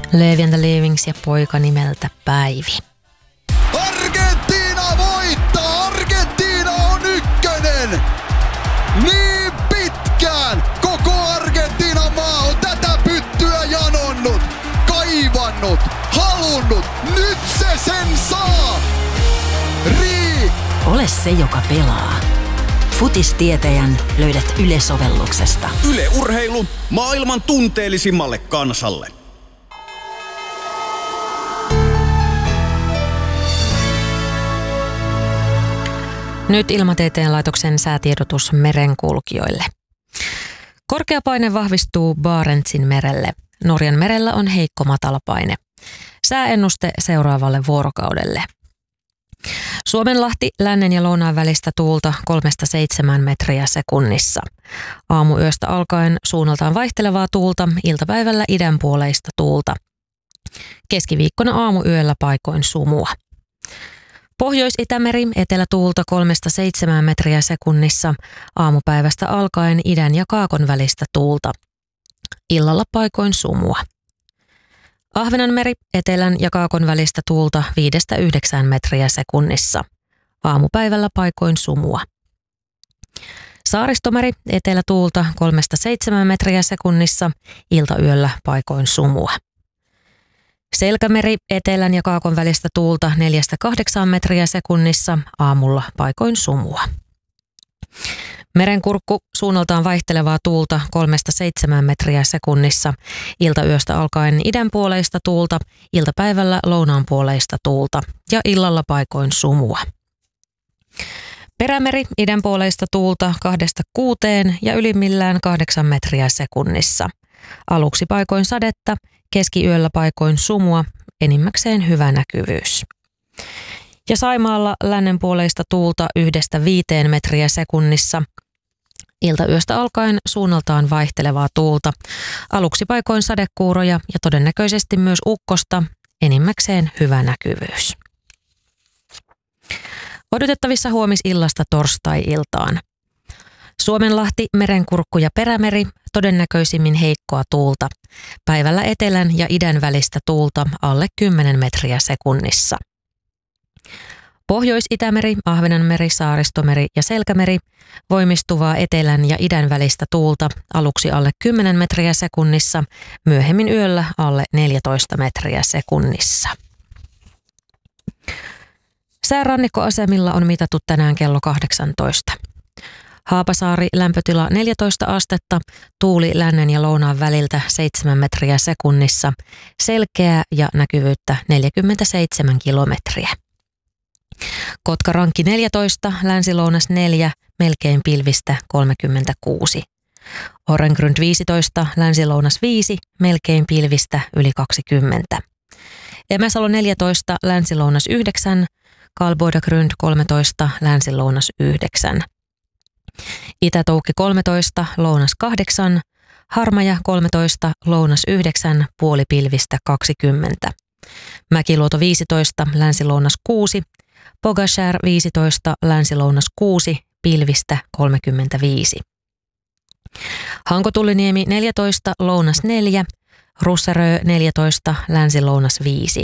Levi and the Leavings ja poika nimeltä Päivi. Argentiina voittaa! Argentiina on ykkönen! Niin pitkään koko Argentiinan maa on tätä pyttyä janonnut, kaivannut, halunnut. Nyt se sen saa! Ole se, joka pelaa. Futistietäjän löydät Yle-sovelluksesta. Yle Urheilu maailman tunteellisimmalle kansalle. Nyt Ilmatieteen laitoksen säätiedotus merenkulkijoille. Korkea paine vahvistuu Barentsin merelle. Norjan merellä on heikko matalapaine. Sääennuste seuraavalle vuorokaudelle. Suomenlahti lännen ja lounaan välistä tuulta 3-7 metriä sekunnissa. Aamuyöstä alkaen suunnaltaan vaihtelevaa tuulta, iltapäivällä idänpuoleista tuulta. Keskiviikkona aamuyöllä paikoin sumua. Pohjois-Itämeri etelätuulta 3-7 metriä sekunnissa, aamupäivästä alkaen idän ja kaakon välistä tuulta. Illalla paikoin sumua. Ahvenanmeri etelän ja kaakon välistä tuulta 5-9 metriä sekunnissa. Aamupäivällä paikoin sumua. Saaristomeri etelätuulta 3-7 metriä sekunnissa, iltayöllä paikoin sumua. Selkämeri etelän ja kaakon välistä tuulta 4-8 metriä sekunnissa, aamulla paikoin sumua. Merenkurkku suunnaltaan vaihtelevaa tuulta 3-7 metriä sekunnissa, iltayöstä alkaen idänpuoleista tuulta, iltapäivällä lounaanpuoleista tuulta ja illalla paikoin sumua. Perämeri idänpuoleista tuulta 2-6 ja ylimmillään 8 metriä sekunnissa. Aluksi paikoin sadetta, keskiyöllä paikoin sumua, enimmäkseen hyvä näkyvyys. Ja Saimaalla lännenpuoleista tuulta 1-5 metriä sekunnissa. Iltayöstä alkaen suunnaltaan vaihtelevaa tuulta. Aluksi paikoin sadekuuroja ja todennäköisesti myös ukkosta, enimmäkseen hyvä näkyvyys. Odotettavissa huomisillasta torstai-iltaan. Suomenlahti, Merenkurkku ja Perämeri, todennäköisimmin heikkoa tuulta. Päivällä etelän ja idän välistä tuulta alle 10 metriä sekunnissa. Pohjois-Itämeri, Ahvenanmeri, Saaristomeri ja Selkämeri, voimistuvaa etelän ja idän välistä tuulta, aluksi alle 10 metriä sekunnissa, myöhemmin yöllä alle 14 metriä sekunnissa. Säärannikkoasemilla on mitattu tänään kello 18. Haapasaari lämpötila 14 astetta, tuuli lännen ja lounaan väliltä 7 metriä sekunnissa, selkeää ja näkyvyyttä 47 kilometriä. Kotkarankki 14, länsilounas 4, melkein pilvistä 36. Orrengrund 15, länsilounas 5, melkein pilvistä yli 20. Emäsalo 14, länsilounas 9, Kalboidagrund 13, länsilounas 9. Itätoukki 13, lounas 8, Harmaja 13, lounas 9, puolipilvistä 20. Mäkiluoto 15, länsilounas 6, Pogashär 15, länsilounas 6, pilvistä 35. Hankotulliniemi 14, lounas 4, Russerö 14, länsilounas 5.